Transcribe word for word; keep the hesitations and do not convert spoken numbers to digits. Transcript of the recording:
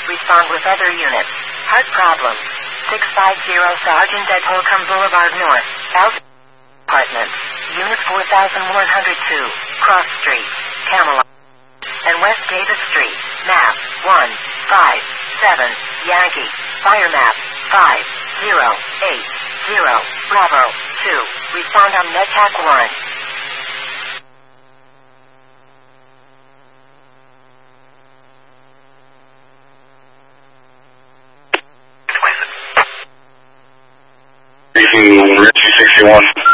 Respond with other units. Heart problems. six five zero Sergeant at Holcomb Boulevard North. South Apartments. Unit four thousand one hundred two. Cross Street. Camelot. And West Davis Street. Map. one five seven. Yankee. Fire map. five zero eight zero. Bravo. two. Respond on NetTac one. Richie sixty-one.